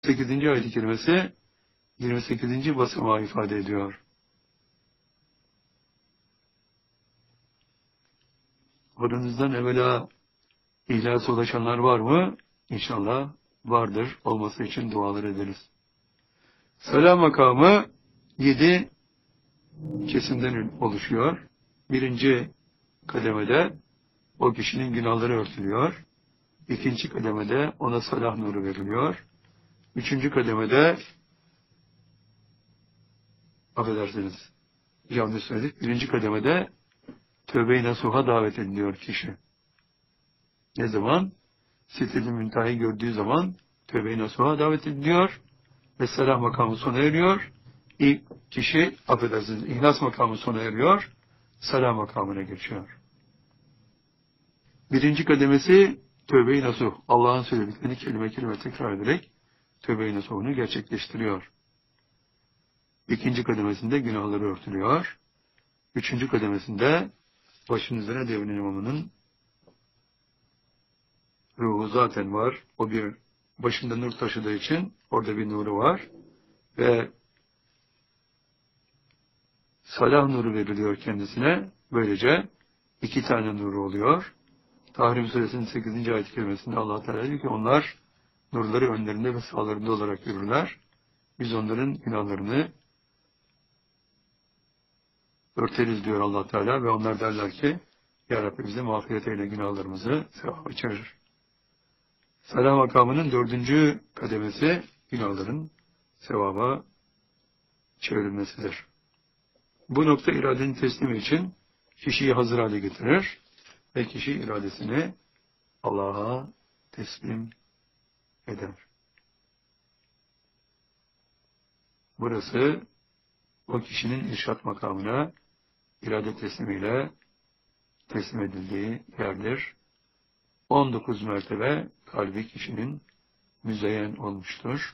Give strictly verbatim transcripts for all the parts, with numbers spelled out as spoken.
sekizinci ayet-i kerimesi yirmi sekizinci basamağı ifade ediyor. Aranızdan evvela İhlasa ulaşanlar var mı? İnşallah vardır. Olması için dualar ederiz. Selam makamı yedi kesimden oluşuyor. Birinci kademede o kişinin günahları örtülüyor. İkinci kademede ona salah nuru veriliyor. Üçüncü kademede affedersiniz yanlış söyledik. Birinci kademede tövbe-i nasuha davet ediliyor kişi. Ne zaman? Sitte-i Münteha'yı gördüğü zaman tövbe-i nasuha davet ediliyor ve salah makamı sona eriyor. İlk kişi, affedersiniz, ihlas makamı sona eriyor, salah makamına geçiyor. Birinci kademesi tövbe-i nasuh. Allah'ın söylediklerini kelime kelime tekrar ederek tövbe-i nasuhunu gerçekleştiriyor. İkinci kademesinde günahları örtülüyor. Üçüncü kademesinde başın üzerine devrin imamının ruhu zaten var. O bir başında nur taşıdığı için orada bir nuru var. Ve salah nuru veriliyor kendisine. Böylece iki tane nuru oluyor. Tahrim Suresinin sekizinci ayet-i kerimesinde Allah Teala diyor ki onlar nurları önlerinde ve sağlarında olarak yürürler. Biz onların günahlarını örteriz diyor Allah Teala ve onlar derler ki Ya Rabbi bize mağfiret eyle günahlarımızı sevap içerir. Salah makamının dördüncü kademesi günahların sevaba çevrilmesidir. Bu nokta iradenin teslimi için kişiyi hazır hale getirir ve kişi iradesini Allah'a teslim eder. Burası o kişinin irşat makamına irade teslimiyle teslim edildiği yerdir. on dokuz mertebe kalbi kişinin müzeyyen olmuştur.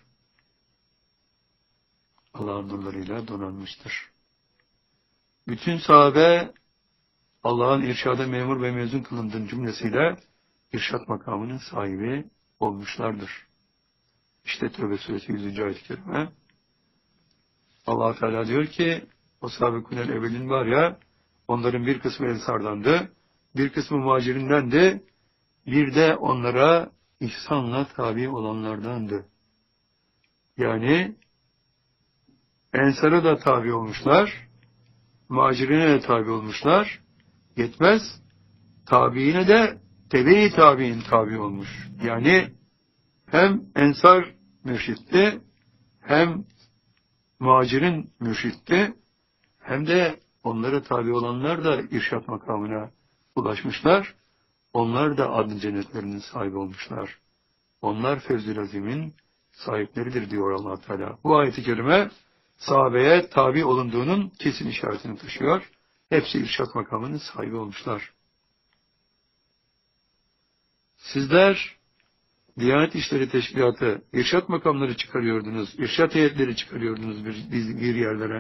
Allah'ın nurlarıyla donanmıştır. Bütün sahabe Allah'ın irşada memur ve mezun kılındığın cümlesiyle irşat makamının sahibi olmuşlardır. İşte Tevbe suresi yüzüncü ayet-i kerime. Allah Teala diyor ki o sahabe-i evvelin var ya onların bir kısmı ensardandı, bir kısmı muhacirindendi, bir de onlara ihsanla tabi olanlardandı. Yani ensara da tabi olmuşlar, muhacirine de tabi olmuşlar, yetmez, tabiine de tebe-i tabiin tabi olmuş. Yani hem ensar mürşitti, hem muhacirin mürşitti, hem de onlara tabi olanlar da irşat makamına ulaşmışlar. Onlar da adın cennetlerinin sahibi olmuşlar. Onlar Fevzül Azim'in sahipleridir diyor Allah Teala. Bu ayet-i kerime sahabeye tabi olunduğunun kesin işaretini taşıyor. Hepsi irşat makamının sahibi olmuşlar. Sizler Diyanet İşleri Teşkilatı irşat makamları çıkarıyordunuz, irşat heyetleri çıkarıyordunuz bir, bir yerlere.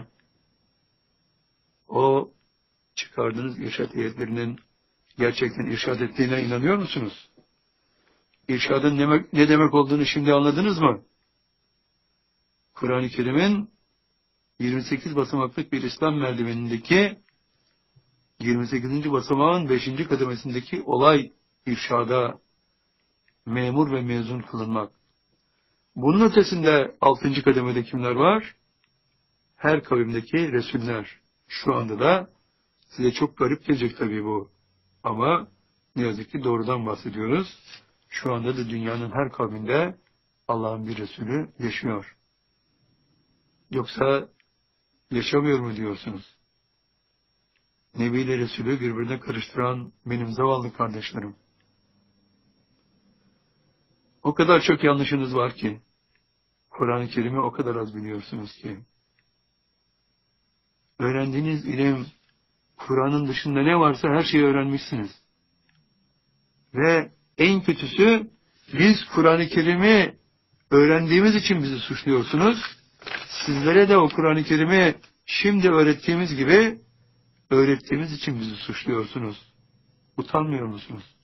O çıkardığınız irşat heyetlerinin gerçekten irşad ettiğine inanıyor musunuz? İrşadın ne, ne demek olduğunu şimdi anladınız mı? Kur'an-ı Kerim'in yirmi sekiz basamaklık bir İslam merdivenindeki yirmi sekizinci basamağın beşinci kademesindeki olay irşada memur ve mezun kılınmak. Bunun ötesinde altıncı kademede kimler var? Her kavimdeki Resuller. Şu anda da size çok garip gelecek tabii bu. Ama ne yazık ki doğrudan bahsediyoruz. Şu anda da dünyanın her kavminde Allah'ın bir Resulü yaşıyor. Yoksa yaşamıyor mu diyorsunuz? Nebi ile Resulü birbirine karıştıran benim zavallı kardeşlerim. O kadar çok yanlışınız var ki, Kur'an-ı Kerim'i o kadar az biliyorsunuz ki, öğrendiğiniz ilim, Kur'an'ın dışında ne varsa her şeyi öğrenmişsiniz. Ve en kötüsü, biz Kur'an-ı Kerim'i öğrendiğimiz için bizi suçluyorsunuz. Sizlere de o Kur'an-ı Kerim'i şimdi öğrettiğimiz gibi öğrettiğimiz için bizi suçluyorsunuz. Utanmıyor musunuz?